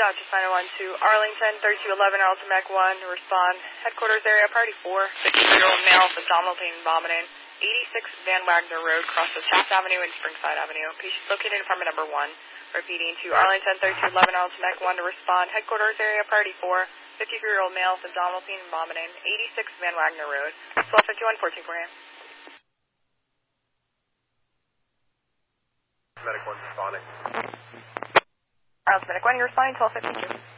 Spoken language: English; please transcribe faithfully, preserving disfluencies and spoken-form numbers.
Dodge nine oh one to Arlington, thirty-two eleven, Arlington Mac one, respond. Headquarters area, party four, fifty-three-year-old male with abdominal pain and vomiting, eighty-six Van Wagner Road, crosses Taft Avenue and Springside Avenue. Patient located in apartment number one. Repeating to Arlington, thirty-two eleven, Arlington Mac one to respond. Headquarters area, party four, fifty-three-year-old male with abdominal pain and vomiting, eighty-six Van Wagner Road, twelve fifty-one, fourteen for him. Medic one responding. Arlington Medic one, you're responding, twelve fifty-two.